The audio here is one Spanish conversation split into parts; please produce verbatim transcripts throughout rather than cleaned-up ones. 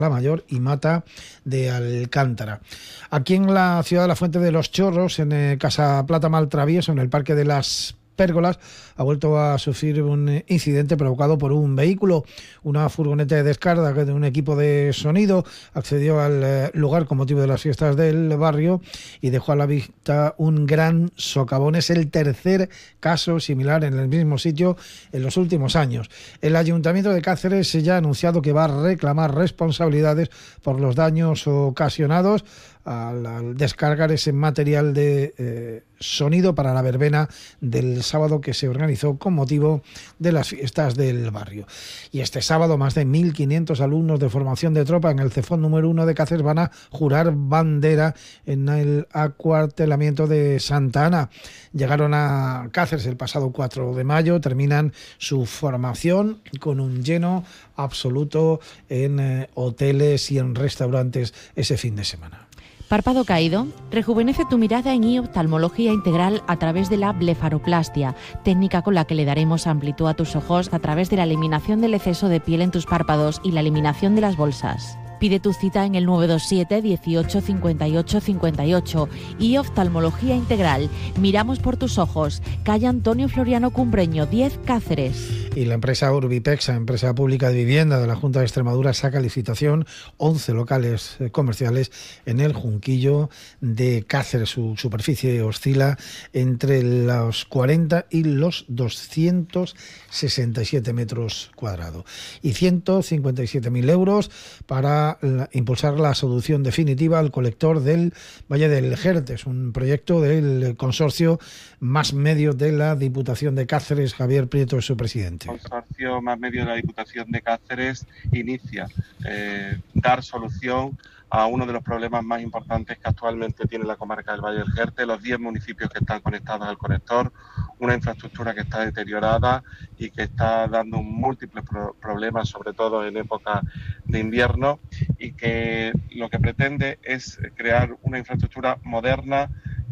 La Mayor y Mata de Alcántara. Aquí en la ciudad de la Fuente de los Chorros, en eh, Casa Plata Maltravieso, en el Parque de las Pérgolas, ha vuelto a sufrir un incidente provocado por un vehículo. Una furgoneta de descarga de un equipo de sonido accedió al eh, lugar con motivo de las fiestas del barrio y dejó a la vista un gran socavón. Es el tercer caso similar en el mismo sitio en los últimos años. El Ayuntamiento de Cáceres ya ha anunciado que va a reclamar responsabilidades por los daños ocasionados al, al descargar ese material de eh, sonido para la verbena del sábado que se organizó con motivo de las fiestas del barrio. Y este sábado más de mil quinientos alumnos de formación de tropa en el Cefón número uno de Cáceres van a jurar bandera en el acuartelamiento de Santa Ana. Llegaron a Cáceres el pasado cuatro de mayo, terminan su formación con un lleno absoluto en eh, hoteles y en restaurantes ese fin de semana. Párpado caído, rejuvenece tu mirada en ioftalmología integral a través de la blefaroplastia, técnica con la que le daremos amplitud a tus ojos a través de la eliminación del exceso de piel en tus párpados y la eliminación de las bolsas. Pide tu cita en el nueve dos siete, dieciocho, cincuenta y ocho, cincuenta y ocho. Y Oftalmología Integral. Miramos por tus ojos. Calle Antonio Floriano Cumbreño, diez, Cáceres. Y la empresa Urbipexa, empresa pública de vivienda de la Junta de Extremadura, saca a licitación once locales comerciales en el Junquillo de Cáceres. Su superficie oscila entre los cuarenta y los doscientos sesenta y siete metros cuadrados. Y ciento cincuenta y siete mil euros para La, impulsar la solución definitiva al colector del Valle del Jerte. Es un proyecto del consorcio Más Medio de la Diputación de Cáceres. Javier Prieto es su presidente. El consorcio Más Medio de la Diputación de Cáceres inicia eh, dar solución a uno de los problemas más importantes que actualmente tiene la comarca del Valle del Jerte, los diez municipios que están conectados al conector, una infraestructura que está deteriorada y que está dando múltiples pro- problemas, sobre todo en época de invierno, y que lo que pretende es crear una infraestructura moderna,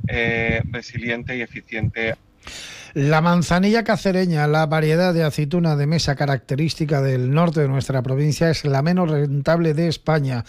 eh, resiliente y eficiente. La manzanilla cacereña, la variedad de aceituna de mesa característica del norte de nuestra provincia, es la menos rentable de España.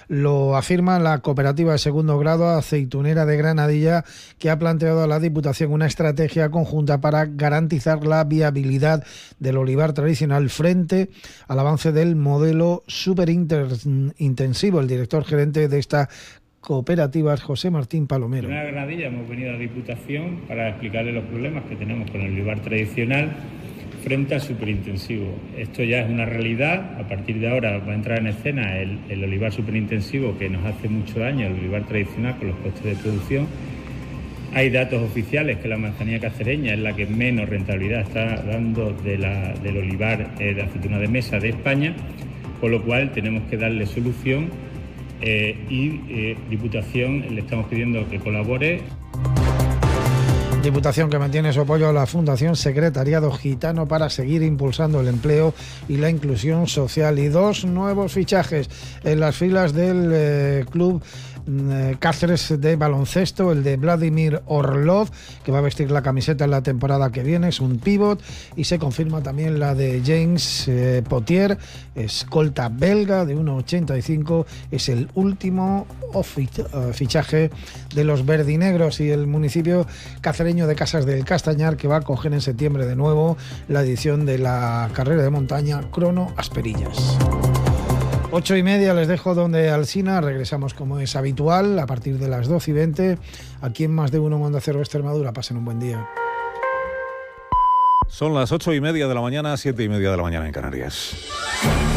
Lo afirma la cooperativa de segundo grado aceitunera de Granadilla, que ha planteado a la Diputación una estrategia conjunta para garantizar la viabilidad del olivar tradicional frente al avance del modelo superintensivo. El director gerente de esta cooperativas, José Martín Palomero. En Granadilla hemos venido a la Diputación para explicarle los problemas que tenemos con el olivar tradicional frente al superintensivo. Esto ya es una realidad. A partir de ahora va a entrar en escena el, el olivar superintensivo que nos hace mucho daño, el olivar tradicional con los costes de producción. Hay datos oficiales que la manzanilla cacereña es la que menos rentabilidad está dando de la, del olivar eh, de aceituna de mesa de España, con lo cual tenemos que darle solución. Eh, y eh, Diputación le estamos pidiendo que colabore. Diputación que mantiene su apoyo a la Fundación Secretariado Gitano para seguir impulsando el empleo y la inclusión social. Y dos nuevos fichajes en las filas del eh, club Cáceres de baloncesto, el de Vladimir Orlov, que va a vestir la camiseta en la temporada que viene, es un pívot, y se confirma también la de James eh, Potier, escolta belga de uno ochenta y cinco, es el último fichaje de los verdinegros. Y el municipio cacereño de Casas del Castañar, que va a acoger en septiembre de nuevo la edición de la carrera de montaña Crono Asperillas. Ocho y media, les dejo donde Alsina. Regresamos como es habitual a partir de las doce y veinte. Aquí en Más de Uno Onda Cero Extremadura. Pasen un buen día. Son las ocho y media de la mañana, siete y media de la mañana en Canarias.